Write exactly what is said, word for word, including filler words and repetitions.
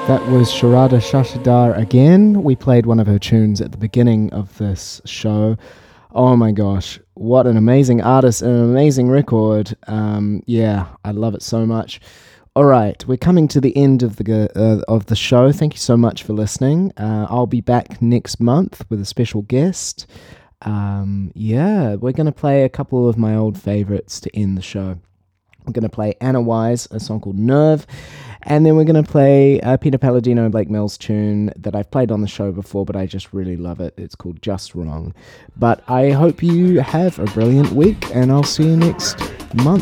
That was Sharada Shashidar again. We played one of her tunes at the beginning of this show. Oh my gosh, what an amazing artist and an amazing record. Um, yeah, I love it so much. All right, we're coming to the end of the uh, of the show. Thank you so much for listening. Uh, I'll be back next month with a special guest. Um, yeah, we're going to play a couple of my old favorites to end the show. We're going to play Anna Wise, a song called Nerve, and then we're going to play uh, Peter Palladino and Blake Mills' tune that I've played on the show before, but I just really love it. It's called Just Wrong. But I hope you have a brilliant week, and I'll see you next month.